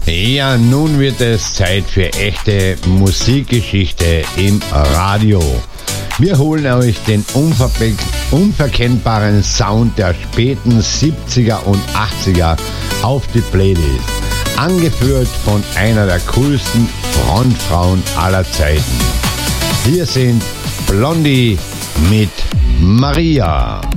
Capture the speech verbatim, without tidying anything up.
Ja, nun wird es Zeit für echte Musikgeschichte im Radio. Wir holen euch den unverbe- unverkennbaren Sound der späten siebziger und achtziger auf die Playlist. Angeführt von einer der coolsten Frontfrauen aller Zeiten. Hier sind Blondie mit Maria.